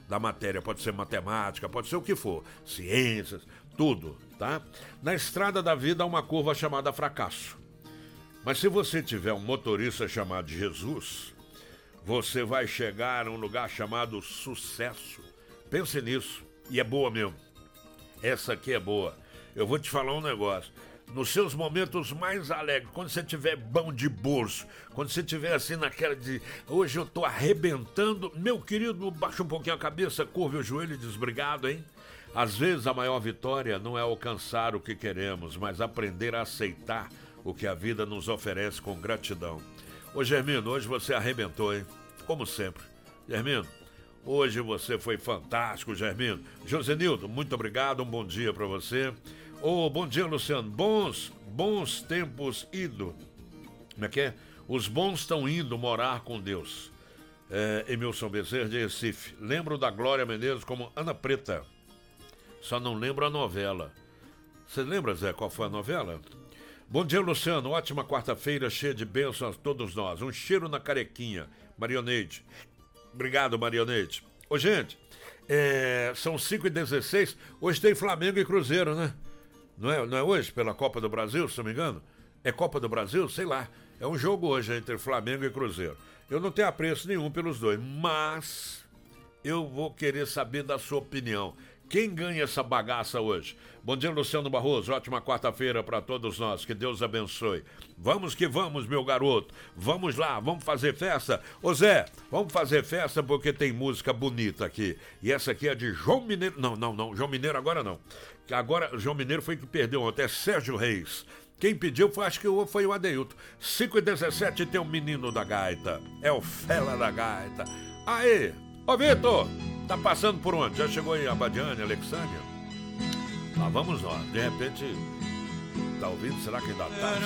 da matéria, pode ser matemática, pode ser o que for, ciências, tudo, tá? Na estrada da vida há uma curva chamada fracasso. Mas se você tiver um motorista chamado Jesus, você vai chegar a um lugar chamado sucesso. Pense nisso, e é boa mesmo. Essa aqui é boa. Eu vou te falar um negócio. Nos seus momentos mais alegres, quando você estiver bom de bolso, quando você estiver assim naquela de hoje eu tô arrebentando, meu querido, baixa um pouquinho a cabeça, curva o joelho e diz obrigado, hein? Às vezes a maior vitória não é alcançar o que queremos, mas aprender a aceitar o que a vida nos oferece com gratidão. Ô Germino, hoje você arrebentou, hein? Como sempre. Germino, hoje você foi fantástico, Germino. Josenildo, muito obrigado, um bom dia para você. Bom dia, Luciano. Bons tempos indo. Como é que é? Os bons estão indo morar com Deus. Emilson Bezerra de Recife. Lembro da Glória Menezes como Ana Preta. Só não lembro a novela. Você lembra, Zé, qual foi a novela? Bom dia, Luciano. Ótima quarta-feira, cheia de bênçãos a todos nós. Um cheiro na carequinha. Marioneide. Obrigado, Marioneide. Ô, gente, são 5h16. Hoje tem Flamengo e Cruzeiro, né? Não é hoje, pela Copa do Brasil, se não me engano? É Copa do Brasil? Sei lá. É um jogo hoje entre Flamengo e Cruzeiro. Eu não tenho apreço nenhum pelos dois, mas eu vou querer saber da sua opinião. Quem ganha essa bagaça hoje? Bom dia, Luciano Barroso. Ótima quarta-feira para todos nós. Que Deus abençoe. Vamos que vamos, meu garoto. Vamos lá, vamos fazer festa. Ô Zé, vamos fazer festa porque tem música bonita aqui. E essa aqui é de João Mineiro. Não. João Mineiro agora não. Agora, João Mineiro foi que perdeu ontem. É Sérgio Reis. Quem pediu acho que foi o Adeilton. 5h17 tem um menino da gaita. É o fela da gaita. Aê! Ô Vitor! Tá passando por onde? Já chegou aí a Abadiane, Alexandria? Lá vamos nós. De repente, tá ouvindo? Será que ainda tá?